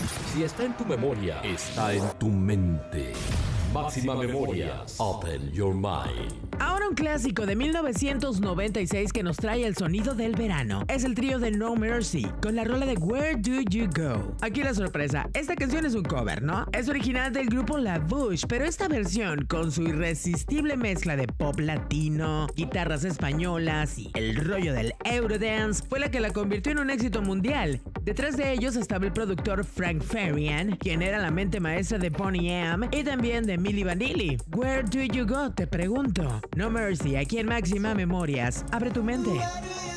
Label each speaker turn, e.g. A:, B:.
A: Si está en tu memoria, está en tu mente. Máxima Memorias. Open your mind.
B: Ahora un clásico de 1996 que nos trae el sonido del verano. Es el trío de No Mercy con la rola de Where Do You Go. Aquí la sorpresa, esta canción es un cover, ¿no? Es original del grupo La Bouche, pero esta versión con su irresistible mezcla de pop latino, guitarras españolas y el rollo del Eurodance fue la que la convirtió en un éxito mundial. Detrás de ellos estaba el productor Frank Farian, quien era la mente maestra de Boney M y también de Milli Vanilli. Where Do You Go? Te pregunto. No Mercy, aquí en Máxima Memorias. Abre tu mente.